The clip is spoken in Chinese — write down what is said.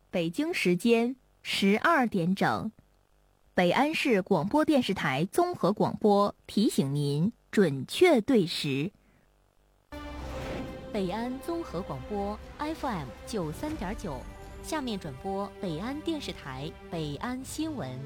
北京时间12点整，北安市广播电视台综合广播提醒您准确对时。 北安综合广播 FM 93.9，下面转播北安电视台北安新闻。